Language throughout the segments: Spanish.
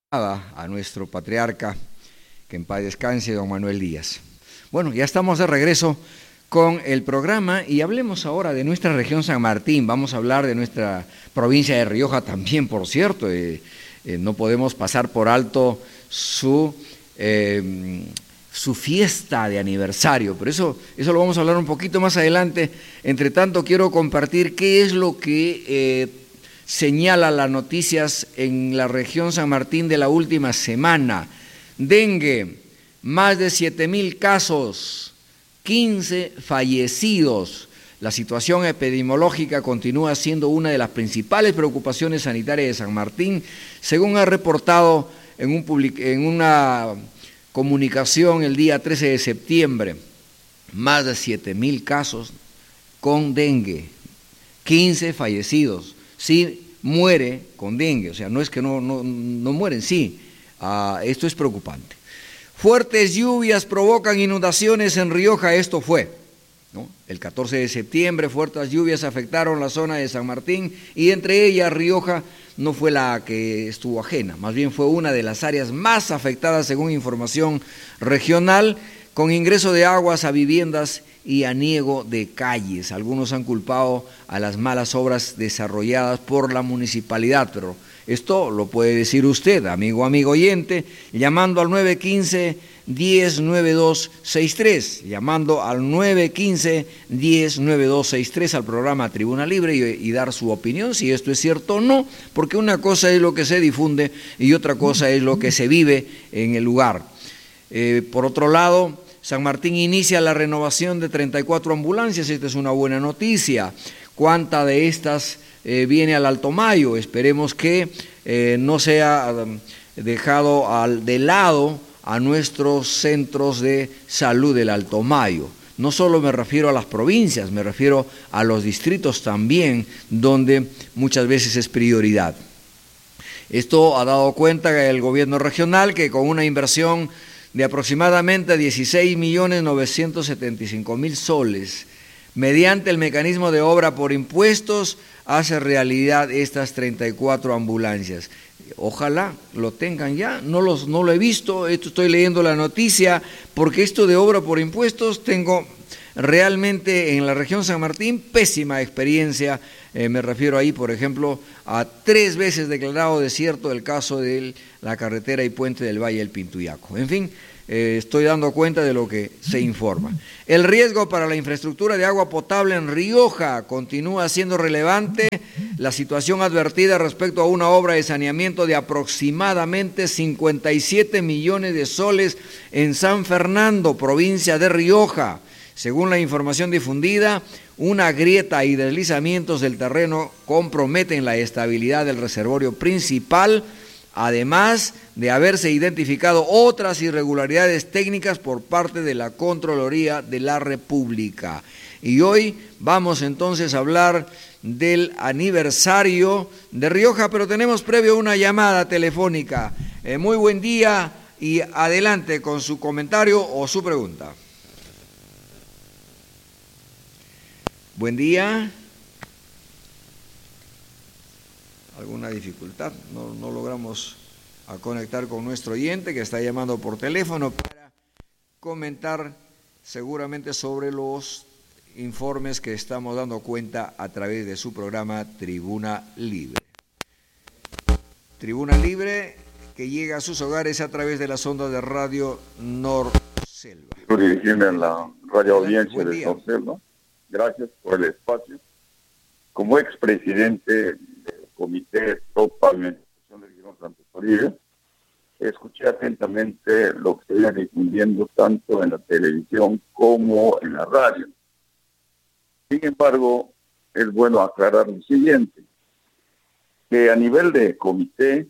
A nuestro patriarca, que en paz descanse, don Manuel Díaz. Bueno, ya estamos de regreso con el programa y hablemos ahora de nuestra región San Martín. Vamos a hablar de nuestra provincia de Rioja también, por cierto. No podemos pasar por alto su fiesta de aniversario, pero eso lo vamos a hablar un poquito más adelante. Entre tanto, quiero compartir qué es lo que señala las noticias en la región San Martín de la última semana. Dengue, más de 7,000 casos, 15 fallecidos. La situación epidemiológica continúa siendo una de las principales preocupaciones sanitarias de San Martín, según ha reportado en una comunicación el día 13 de septiembre. Más de 7,000 casos con dengue, 15 fallecidos. Sí muere con dengue, o sea, no es que no mueren, sí. Esto es preocupante. Fuertes lluvias provocan inundaciones en Rioja, esto fue, ¿no? El 14 de septiembre, fuertes lluvias afectaron la zona de San Martín y entre ellas Rioja no fue la que estuvo ajena, más bien fue una de las áreas más afectadas según información regional, con ingreso de aguas a viviendas y aniego de calles. Algunos han culpado a las malas obras desarrolladas por la municipalidad, pero esto lo puede decir usted, amigo oyente, llamando al 915-109263, llamando al 915-109263 al programa Tribuna Libre y dar su opinión, si esto es cierto o no, porque una cosa es lo que se difunde y otra cosa es lo que se vive en el lugar. Por otro lado, San Martín inicia la renovación de 34 ambulancias, esta es una buena noticia. ¿Cuánta de estas viene al Alto Mayo? Esperemos que no sea dejado de lado a nuestros centros de salud del Alto Mayo. No solo me refiero a las provincias, me refiero a los distritos también, donde muchas veces es prioridad. Esto ha dado cuenta el gobierno regional que con una inversión de aproximadamente 16.975.000 soles, mediante el mecanismo de obra por impuestos, hace realidad estas 34 ambulancias. Ojalá lo tengan ya, no lo he visto, estoy leyendo la noticia, porque esto de obra por impuestos tengo realmente en la región San Martín pésima experiencia. Me refiero ahí, por ejemplo, a 3 veces declarado desierto el caso de la carretera y puente del Valle del Pintuyaco. En fin, estoy dando cuenta de lo que se informa. El riesgo para la infraestructura de agua potable en Rioja continúa siendo relevante. La situación advertida respecto a una obra de saneamiento de aproximadamente 57 millones de soles en San Fernando, provincia de Rioja. Según la información difundida, una grieta y deslizamientos del terreno comprometen la estabilidad del reservorio principal, además de haberse identificado otras irregularidades técnicas por parte de la Contraloría de la República. Y hoy vamos entonces a hablar del aniversario de Rioja, pero tenemos previo una llamada telefónica. Muy buen día y adelante con su comentario o su pregunta. Buen día. ¿Alguna dificultad? No logramos conectar con nuestro oyente que está llamando por teléfono para comentar seguramente sobre los informes que estamos dando cuenta a través de su programa Tribuna Libre. Tribuna Libre que llega a sus hogares a través de las ondas de Radio Norselva. Quiero dirigirme a la radio audiencia de Norselva. Gracias por el espacio. Como expresidente del Comité Top Pavimentación del Girón Santo Toribio, escuché atentamente lo que se iba difundiendo tanto en la televisión como en la radio. Sin embargo, es bueno aclarar lo siguiente, que a nivel de comité,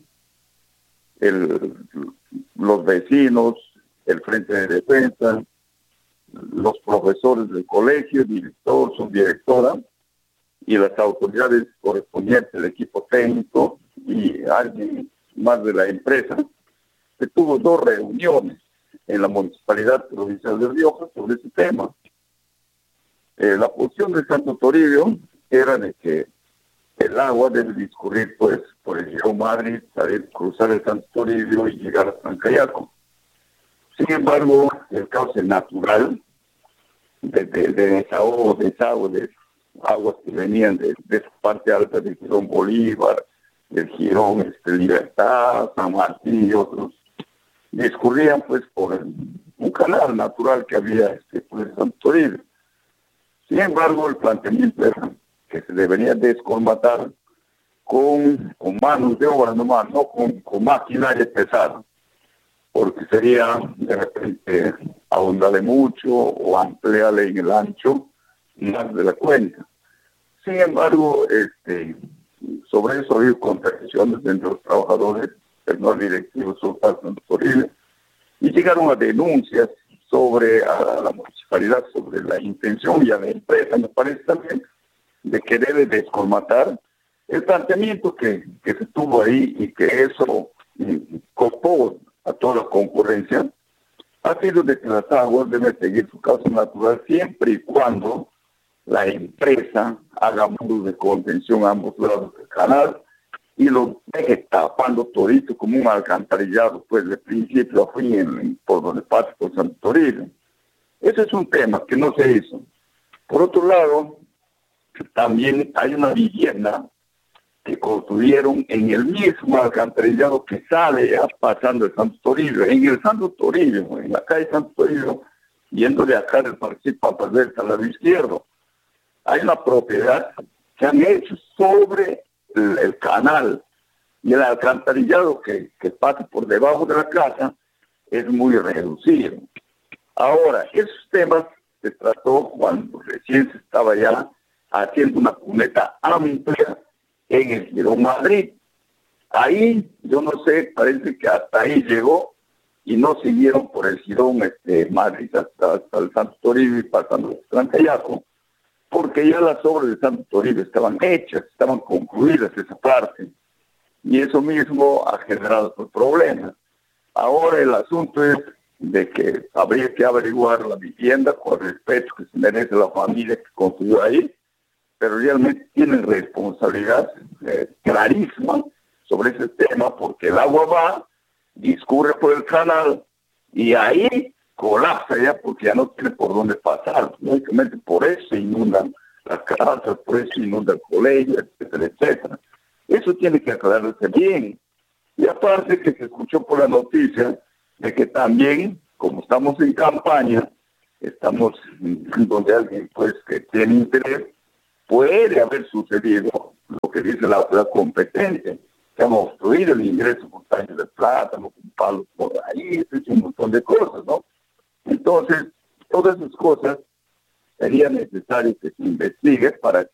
los vecinos, el Frente de Defensa, los profesores del colegio, director, subdirectora y las autoridades correspondientes, el equipo técnico y alguien más de la empresa, se tuvo 2 reuniones en la Municipalidad Provincial de Rioja sobre ese tema. La posición de Santo Toribio era de que el agua debe discurrir pues por el río Madrid, cruzar el Santo Toribio y llegar a Trancayaco. Sin embargo, el cauce natural de desahogo de aguas que venían de esa parte alta del Jirón Bolívar, del Jirón Libertad, San Martín y otros, discurrían pues por un canal natural que había por el Santo Toribio. Sin embargo, el planteamiento era que se debería descolmatar con manos de obra nomás, no con maquinaria pesada, porque sería de repente ahondarle mucho o ampliarle en el ancho más de la cuenta. Sin embargo, sobre eso ha habido contradicciones entre los trabajadores del no directivo Sultán Santo Toribio y llegaron a denuncias sobre a la municipalidad, sobre la intención y a la empresa, me parece también, de que debe descolmatar. El planteamiento que se tuvo ahí y que eso copó a toda la concurrencia ha sido de que las aguas deben seguir su cauce natural siempre y cuando la empresa haga muros de contención a ambos lados del canal y lo deje tapando todito como un alcantarillado, pues de principio a fin por donde pasa por Santo Toribio. Ese es un tema que no se hizo. Por otro lado, también hay una vivienda que construyeron en el mismo alcantarillado que sale ya pasando el Santo Toribio, en el Santo Toribio, en la calle Santo Toribio, yendo de acá del Parque Papas Verdes al lado izquierdo. Hay una propiedad que han hecho sobre el canal y el alcantarillado que pasa por debajo de la casa es muy reducido. Ahora, esos temas se trató cuando recién se estaba ya haciendo una cuneta amplia en el Jirón Madrid. Ahí, yo no sé, parece que hasta ahí llegó y no siguieron por el Jirón Madrid hasta el Santo Toribio y pasando el Trancayaco, porque ya las obras de Santo Toribio estaban hechas, estaban concluidas esa parte, y eso mismo ha generado problemas. Ahora el asunto es de que habría que averiguar la vivienda con el respeto que se merece la familia que construyó ahí, pero realmente tienen responsabilidad clarísima sobre ese tema, porque el agua va, discurre por el canal, y ahí colapsa ya porque ya no tiene por dónde pasar. Lógicamente por eso se inundan las casas, por eso se inunda el colegio, etcétera, etcétera. Eso tiene que aclararse bien. Y aparte que se escuchó por la noticia de que también, como estamos en campaña, estamos donde alguien pues que tiene interés, puede haber sucedido lo que dice la autoridad competente, que han obstruido el ingreso con tallos de plátano, con palos por ahí, un montón de cosas, ¿no? Entonces, todas esas cosas sería necesario que se investigue para